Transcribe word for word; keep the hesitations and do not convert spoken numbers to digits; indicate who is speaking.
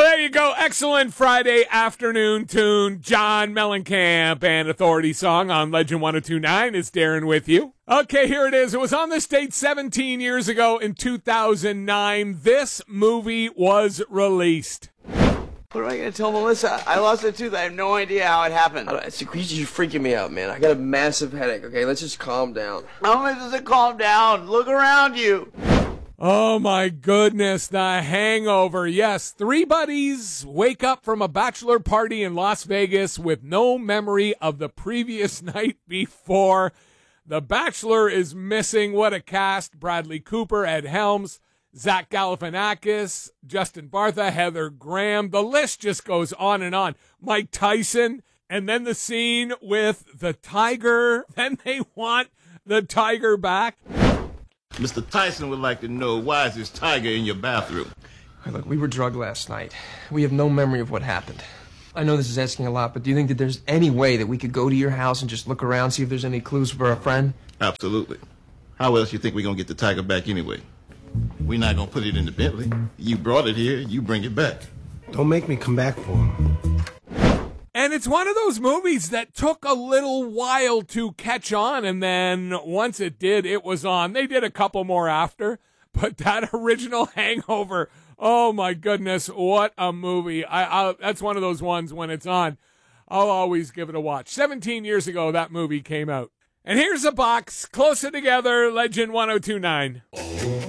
Speaker 1: Well, there you go. Excellent Friday afternoon tune. John Mellencamp and Authority Song on Legend one oh two point nine. It's Darren with you. Okay, here it is. It was on this date seventeen years ago in two thousand nine. This movie was released.
Speaker 2: What am I going to tell Melissa? I lost a tooth. I have no idea how it happened.
Speaker 3: I don't, it's, you're freaking me out, man. I got a massive headache, okay? Let's just calm down.
Speaker 2: How am I supposed to calm down? Look around you.
Speaker 1: Oh my goodness, The Hangover. Yes, three buddies wake up from a bachelor party in Las Vegas with no memory of the previous night before. The Bachelor is missing. What a cast. Bradley Cooper, Ed Helms, Zach Galifianakis, Justin Bartha, Heather Graham. The list just goes on and on. Mike Tyson. And then the scene with the tiger. Then they want the tiger back.
Speaker 4: Mister Tyson would like to know, why is this tiger in your bathroom?
Speaker 3: Hey, look, we were drugged last night. We have no memory of what happened. I know this is asking a lot, but do you think that there's any way that we could go to your house and just look around, see if there's any clues for our friend?
Speaker 4: Absolutely. How else you think we're going to get the tiger back anyway? We're not going to put it in the Bentley. You brought it here, you bring it back.
Speaker 5: Don't make me come back for him.
Speaker 1: And it's one of those movies that took a little while to catch on, and then once it did, it was on. They did a couple more after, but that original Hangover, oh my goodness, what a movie. I, I that's one of those ones when it's on, I'll always give it a watch. seventeen years ago, that movie came out. And here's a box, Closer Together, Legend one oh two point nine.